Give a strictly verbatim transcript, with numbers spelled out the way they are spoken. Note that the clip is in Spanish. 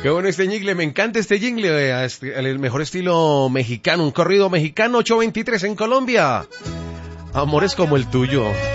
Qué bueno este jingle, me encanta este jingle, eh, este, el mejor estilo mexicano, un corrido mexicano, ocho veintitrés en Colombia. Amores como el tuyo.